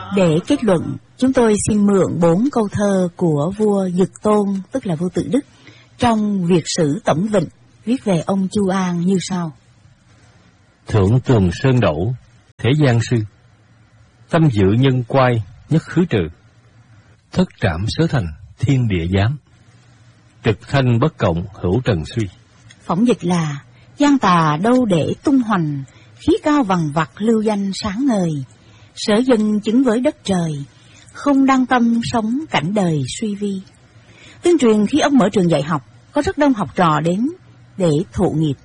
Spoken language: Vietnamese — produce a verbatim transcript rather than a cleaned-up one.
Để kết luận, chúng tôi xin mượn bốn câu thơ của vua Dực Tôn, tức là vua Tự Đức, trong Việt sử Tổng Vịnh, viết về ông Chu An như sau. Thượng tường sơn đẩu, thế gian sư, tâm dự nhân quai, nhất khứ trừ. Thất trảm sớ thành, thiên địa giám, trực thanh bất cộng, hữu trần suy. Phỏng dịch là, gian tà đâu để tung hoành, khí cao vằng vặc lưu danh sáng ngời. Sở dân chứng với đất trời, không đăng tâm sống cảnh đời suy vi. Tương truyền khi ông mở trường dạy học, có rất đông học trò đến để thụ nghiệp.